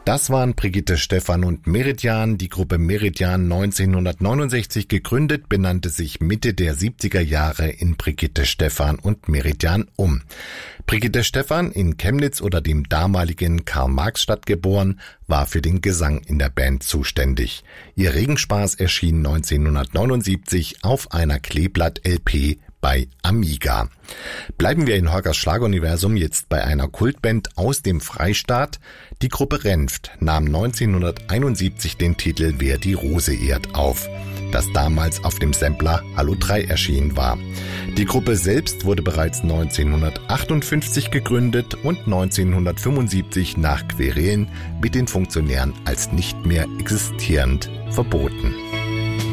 Das waren Brigitte Stephan und Meridian. Die Gruppe Meridian 1969 gegründet, benannte sich Mitte der 70er Jahre in Brigitte Stephan und Meridian um. Brigitte Stephan, in Chemnitz oder dem damaligen Karl-Marx-Stadt geboren, war für den Gesang in der Band zuständig. Ihr Regenspaß erschien 1979 auf einer Kleeblatt-LP bei Amiga. Bleiben wir in Horkers Schlageruniversum jetzt bei einer Kultband aus dem Freistaat. Die Gruppe Renft nahm 1971 den Titel Wer die Rose ehrt auf, das damals auf dem Sampler Hallo 3 erschienen war. Die Gruppe selbst wurde bereits 1958 gegründet und 1975 nach Querelen mit den Funktionären als nicht mehr existierend verboten.